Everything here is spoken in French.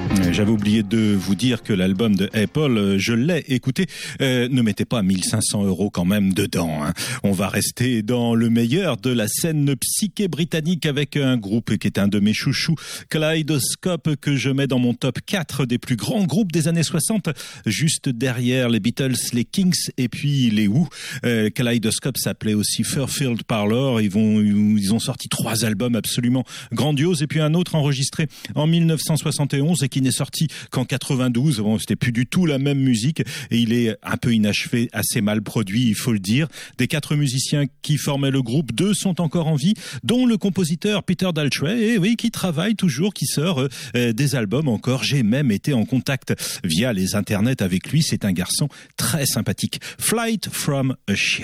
J'avais oublié de vous dire que l'album de Apple, je l'ai écouté, ne mettez pas 1500 € quand même dedans. Hein. On va rester dans le meilleur de la scène psyché britannique avec un groupe qui est un de mes chouchous, Kaleidoscope, que je mets dans mon top 4 des plus grands groupes des années 60, juste derrière les Beatles, les Kings et puis les Who. Kaleidoscope s'appelait aussi Fairfield Parlour. Ils ont sorti 3 albums absolument grandioses et puis un autre enregistré en 1971 et qui n'est sorti qu'en 92. Bon, c'était plus du tout la même musique et il est un peu inachevé, assez mal produit, il faut le dire. Des 4 musiciens qui formaient le groupe, 2 sont encore en vie, dont le compositeur Peter Daltrey, et oui, qui travaille toujours, qui sort des albums encore. J'ai même été en contact via les internets avec lui. C'est un garçon très sympathique. Flight from a Ship.